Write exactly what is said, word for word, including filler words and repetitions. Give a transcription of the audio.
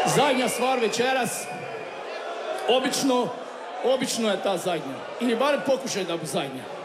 Zadnja stvar večeras. Obično, obično je ta zadnja. Ili bar pokušaj da bi zadnja.